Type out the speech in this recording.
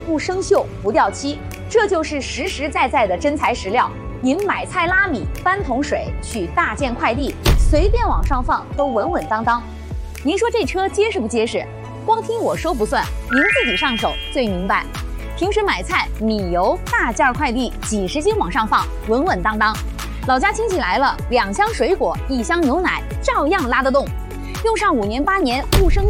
不生锈不掉漆，这就是实实在在的真材实料。您买菜拉米搬桶水取大件快递，随便往上放都稳稳当当。您说这车结实不结实？光听我说不算，您自己上手最明白。平时买菜米油大件快递几十斤往上放，稳稳当当。老家亲戚来了，2箱水果1箱牛奶照样拉得动。用上5年8年不生